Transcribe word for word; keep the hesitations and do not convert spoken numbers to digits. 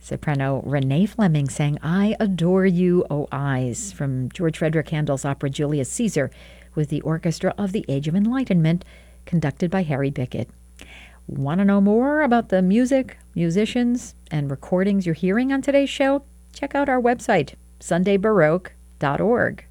Soprano Renee Fleming sang I Adore You, O Eyes from George Frederick Handel's opera Julius Caesar with the Orchestra of the Age of Enlightenment, conducted by Harry Bickett. Want to know more about the music, musicians, and recordings you're hearing on today's show? Check out our website, sunday baroque dot org.